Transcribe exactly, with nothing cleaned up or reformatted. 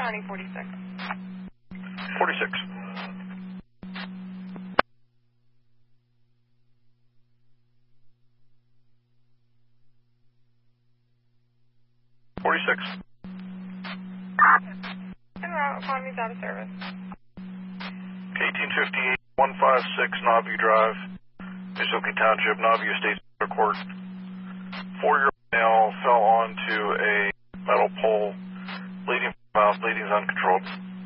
County forty-six. forty-six. forty-six. En route, Palm Beach out of service. eighteen fifty-eight, one five six Nauvoo Drive, Miskoki Township, Nauvoo State Court. Four-year-old male fell onto a metal pole, bleeding from the mouth, bleeding is uncontrolled.